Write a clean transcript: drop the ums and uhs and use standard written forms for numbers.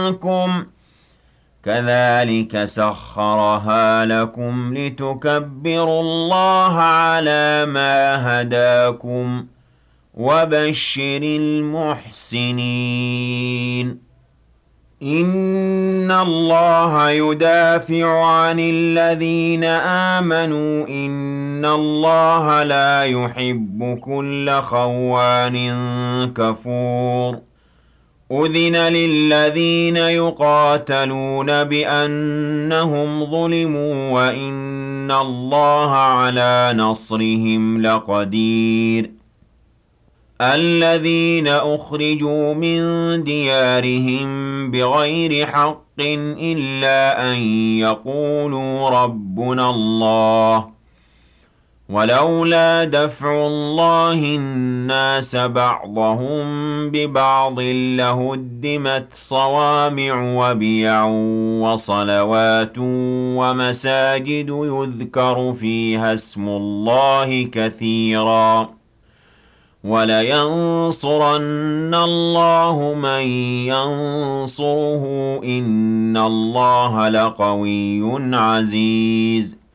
منكم كذلك سخرها لكم لتكبروا الله على ما هداكم وبشر المحسنين إن الله يدافع عن الذين آمنوا إن الله لا يحب كل خوان كفور أذن للذين يقاتلون بأنهم ظلموا وإن الله على نصرهم لقدير الذين أخرجوا من ديارهم بغير حق إلا أن يقولوا ربنا الله ولولا دفع الله الناس بعضهم ببعض لهدمت صوامع وبيع وصلوات ومساجد يذكر فيها اسم الله كثيرا ولينصرن الله من ينصره إن الله لقوي عزيز